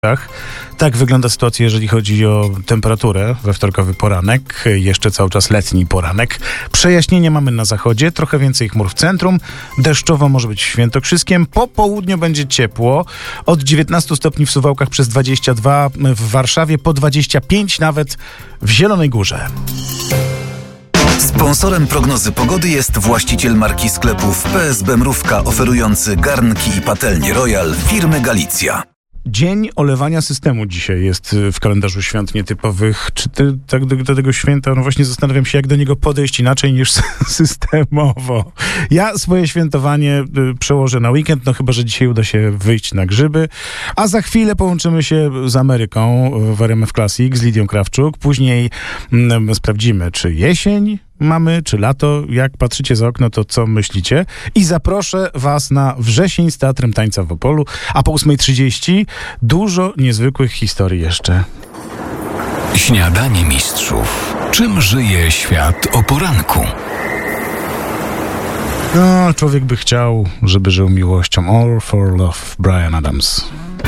Tak wygląda sytuacja, jeżeli chodzi o temperaturę we wtorkowy poranek, jeszcze cały czas letni poranek. Przejaśnienie mamy na zachodzie, trochę więcej chmur w centrum, deszczowo może być w Świętokrzyskiem, po południu będzie ciepło, od 19 stopni w Suwałkach przez 22, w Warszawie po 25 nawet w Zielonej Górze. Sponsorem prognozy pogody jest właściciel marki sklepów PSB Mrówka, oferujący garnki i patelnie Royal firmy Galicja. Dzień olewania systemu dzisiaj jest w kalendarzu świąt nietypowych. Czy tak do tego święta, no właśnie zastanawiam się, jak do niego podejść inaczej niż systemowo. Ja swoje świętowanie przełożę na weekend, no chyba że dzisiaj uda się wyjść na grzyby, a za chwilę połączymy się z Ameryką w RMF Classic z Lidią Krawczuk. Później sprawdzimy, czy jesień mamy, czy lato. Jak patrzycie za okno, to co myślicie? I zaproszę was na wrzesień z Teatrem Tańca w Opolu, a po 8:30 dużo niezwykłych historii jeszcze. Śniadanie mistrzów. Czym żyje świat o poranku? No, człowiek by chciał, żeby żył miłością. All for Love, Bryan Adams.